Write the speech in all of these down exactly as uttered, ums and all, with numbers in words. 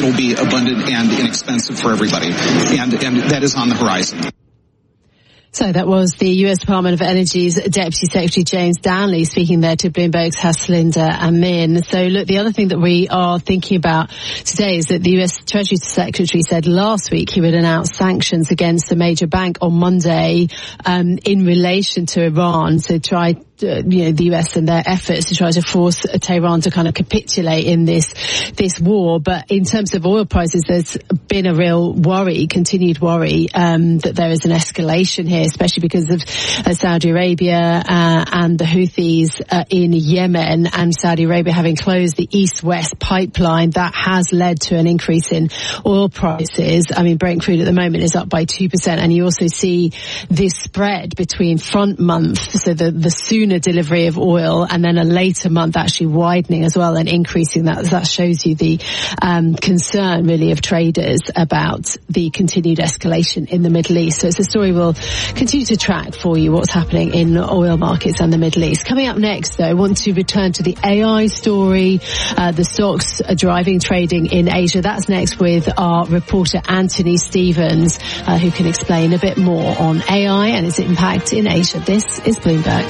it'll be abundant and inexpensive for everybody. And, and that is on the horizon. So that was the U S Department of Energy's Deputy Secretary James Danley speaking there to Bloomberg's Haslinda Amin. So look, the other thing that we are thinking about today is that the U S Treasury Secretary said last week he would announce sanctions against a major bank on Monday um, in relation to Iran to try Uh, you know, the U S and their efforts to try to force uh, Tehran to kind of capitulate in this this war. But in terms of oil prices, there's been a real worry, continued worry, um, that there is an escalation here, especially because of uh, Saudi Arabia uh, and the Houthis uh, in Yemen, and Saudi Arabia having closed the East-West pipeline. That has led to an increase in oil prices. I mean, Brent crude at the moment is up by two percent, and you also see this spread between front month, so the, the sooner delivery of oil, and then a later month actually widening as well and increasing. That that shows you the um, concern really of traders about the continued escalation in the Middle East. So it's a story we'll continue to track for you, what's happening in oil markets and the Middle East. Coming up next, though, I want to return to the A I story. Uh, the stocks are driving trading in Asia. That's next with our reporter Anthony Stevens, uh, who can explain a bit more on A I and its impact in Asia. This is Bloomberg.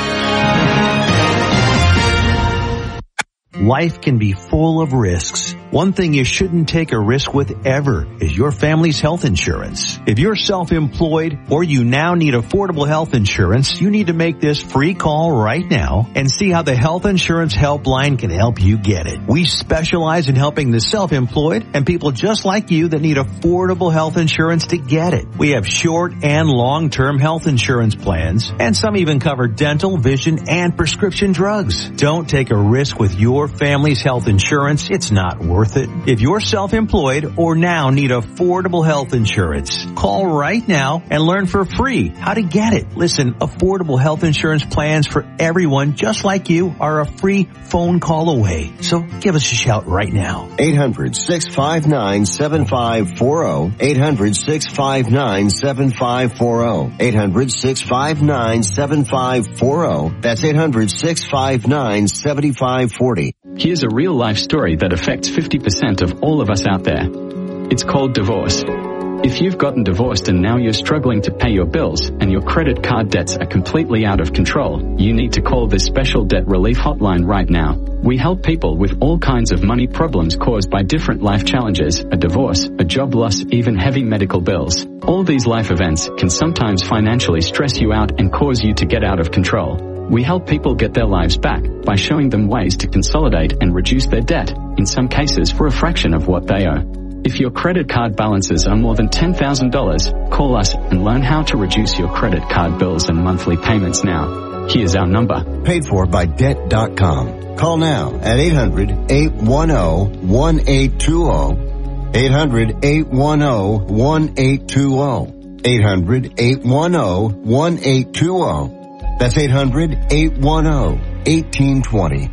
Life can be full of risks. One thing you shouldn't take a risk with ever is your family's health insurance. If you're self-employed or you now need affordable health insurance, you need to make this free call right now and see how the Health Insurance Helpline can help you get it. We specialize in helping the self-employed and people just like you that need affordable health insurance to get it. We have short and long-term health insurance plans, and some even cover dental, vision, and prescription drugs. Don't take a risk with your family's health insurance. It's not worth it. If you're self-employed or now need affordable health insurance, call right now and learn for free how to get it. Listen, affordable health insurance plans for everyone just like you are a free phone call away. So give us a shout right now. eight hundred, six five nine, seven five four zero. eight hundred, six five nine, seven five four zero. eight hundred, six five nine, seven five four zero. That's eight hundred, six five nine, seven five four zero. Here's a real-life story that affects fifty percent of all of us out there. It's called divorce. If you've gotten divorced and now you're struggling to pay your bills and your credit card debts are completely out of control, you need to call this special debt relief hotline right now. We help people with all kinds of money problems caused by different life challenges, a divorce, a job loss, even heavy medical bills. All these life events can sometimes financially stress you out and cause you to get out of control. We help people get their lives back by showing them ways to consolidate and reduce their debt, in some cases for a fraction of what they owe. If your credit card balances are more than ten thousand dollars, call us and learn how to reduce your credit card bills and monthly payments now. Here's our number. Paid for by debt dot com. Call now at eight hundred, eight one zero, one eight two zero. eight hundred, eight one zero, one eight two zero. eight hundred, eight one zero, one eight two zero. That's eight hundred, eight one zero, one eight two zero.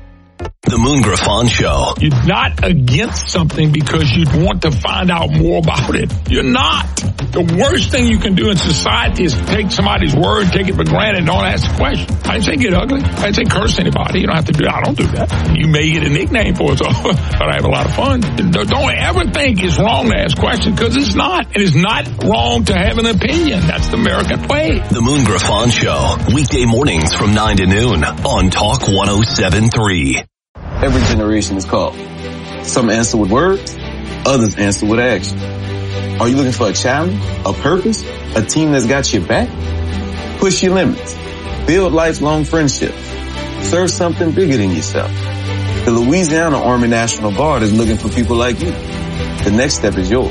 The Moon Griffon Show. You're not against something because you want to find out more about it. You're not. The worst thing you can do in society is take somebody's word, take it for granted, and don't ask a question. I didn't say get ugly. I didn't say curse anybody. You don't have to do that. I don't do that. You may get a nickname for it, so, but I have a lot of fun. Don't ever think it's wrong to ask questions, because it's not. It is not wrong to have an opinion. That's the American way. The Moon Griffon Show. Weekday mornings from nine to noon on Talk one oh seven point three. Every generation is called. Some answer with words, others answer with action. Are you looking for a challenge, a purpose, a team that's got your back? Push your limits. Build lifelong friendships. Serve something bigger than yourself. The Louisiana Army National Guard is looking for people like you. The next step is yours.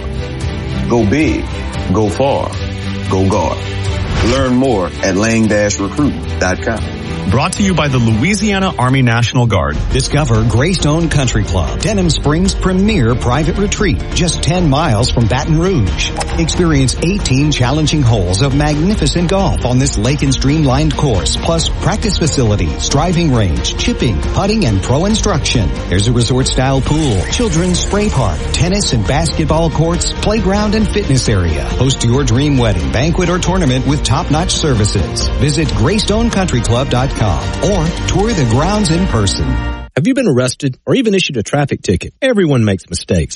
Go big, go far, go guard. Learn more at lang dash recruit dot com. Brought to you by the Louisiana Army National Guard. Discover Greystone Country Club, Denham Springs' premier private retreat, just ten miles from Baton Rouge. Experience eighteen challenging holes of magnificent golf on this lake and streamlined course, plus practice facilities, driving range, chipping, putting, and pro instruction. There's a resort-style pool, children's spray park, tennis and basketball courts, playground and fitness area. Host your dream wedding, banquet, or tournament with top-notch services. Visit greystone country club dot com or tour the grounds in person. Have you been arrested or even issued a traffic ticket? Everyone makes mistakes.